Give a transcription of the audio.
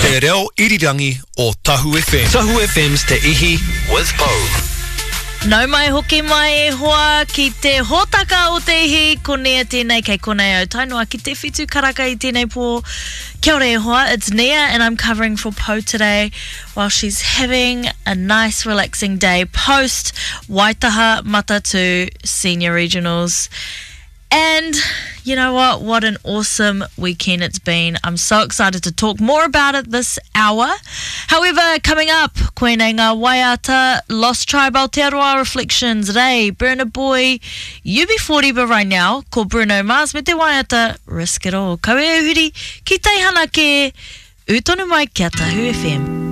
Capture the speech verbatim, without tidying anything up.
Te reo irirangi o Tahu F M. Tahu F M's Te Ihi with Mo. Nau mai hoki mai e hoa ki te hōtaka o te ihi, konea tēnei kei konei au tainua ki te whitu karaka I tēnei pō. Kia ora e hoa, it's Nia and I'm covering for Po today while she's having a nice relaxing day post Waitaha Matatu Senior Regionals. And you know what? What an awesome weekend it's been. I'm so excited to talk more about it this hour. However, coming up, koenei ngā Waiata Lost Tribe Aotearoa Reflections, Rei, Burna Boy, U B forty, but right now, ko Bruno Mars me te Waiata Risk It All. Kawe uhuri ki teihana ke Utonu mai kia Tahu F M.